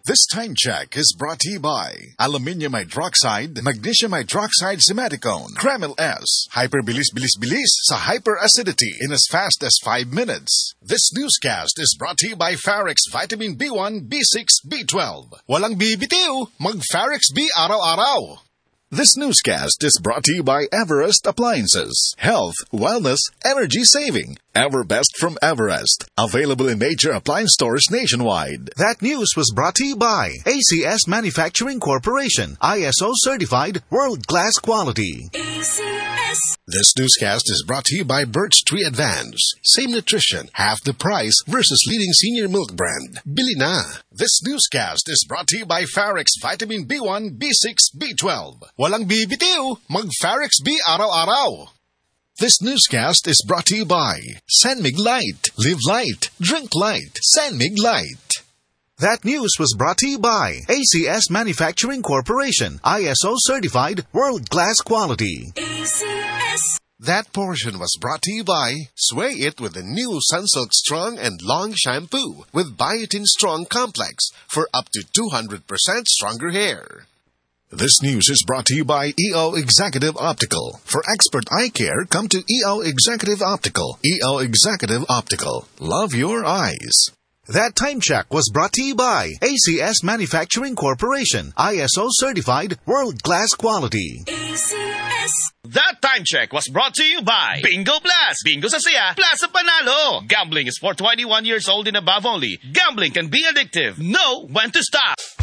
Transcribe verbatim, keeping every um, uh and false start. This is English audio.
This time check is brought to you by Aluminium Hydroxide, Magnesium Hydroxide Simaticone, Kremil S, Hyperbilis Bilis Bilis sa hyperacidity in as fast as five minutes. This newscast is brought to you by Farex Vitamin B one, B six, B twelve. Walang bibitiw, mag-Farex B araw-araw. This newscast is brought to you by Everest Appliances. Health, wellness, energy saving. Everbest from Everest. Available in major appliance stores nationwide. That news was brought to you by A C S Manufacturing Corporation. I S O certified world-class quality. A C S. This newscast is brought to you by Birch Tree Advance. Same nutrition, half the price versus leading senior milk brand. Bili na. This newscast is brought to you by Farex Vitamin B one, B six, B twelve. Walang bibitiw, mag-Farex B araw-araw. This newscast is brought to you by Sanmig Light. Live light, drink light. Sanmig Light. That news was brought to you by A C S Manufacturing Corporation. I S O certified world-class quality. A C S. That portion was brought to you by Sway It with the new Sunsilk Strong and Long Shampoo with Biotin Strong Complex for up to two hundred percent stronger hair. This news is brought to you by E O Executive Optical. For expert eye care, come to E O Executive Optical. E O Executive Optical. Love your eyes. That time check was brought to you by A C S Manufacturing Corporation. I S O certified world-class quality. A C S. That time check was brought to you by Bingo Plus. Bingo sa saya, plus sa panalo. Gambling is for twenty-one years old and above only. Gambling can be addictive. Know when to stop.